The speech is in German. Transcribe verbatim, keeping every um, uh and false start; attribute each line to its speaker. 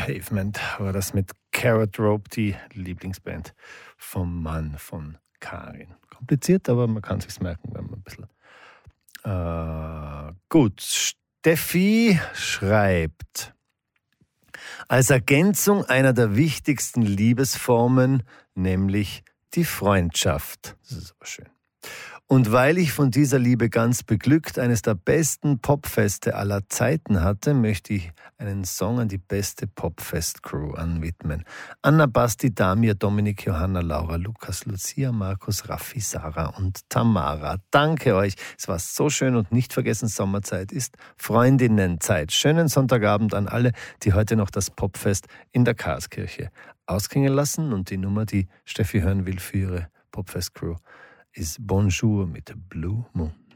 Speaker 1: Pavement war das mit Carrot Rope, die Lieblingsband vom Mann von Karin. Kompliziert, aber man kann sich's merken, wenn man ein bisschen... Äh, gut, Steffi schreibt: Als Ergänzung einer der wichtigsten Liebesformen, nämlich die Freundschaft. Das ist aber schön. Und weil ich von dieser Liebe ganz beglückt eines der besten Popfeste aller Zeiten hatte, möchte ich einen Song an die beste Popfest-Crew anwidmen. Anna, Basti, Damir, Dominik, Johanna, Laura, Lukas, Lucia, Markus, Raffi, Sarah und Tamara. Danke euch. Es war so schön und nicht vergessen, Sommerzeit ist Freundinnenzeit. Schönen Sonntagabend an alle, die heute noch das Popfest in der Karlskirche ausklingen lassen. Und die Nummer, die Steffi hören will für ihre Popfest-Crew, ist Bonjour mit Blue Moon.